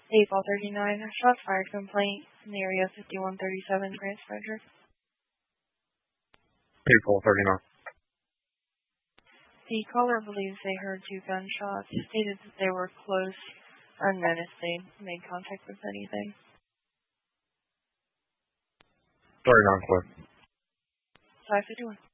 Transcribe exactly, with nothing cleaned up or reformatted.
April thirty-nine, shots fired complaint in the area of fifty-one thirty-seven Grants Frederick. April thirty-nine. The caller believes they heard two gunshots, stated that they were close, unknown if they made contact with anything. thirty-nine clear. five fifty-one.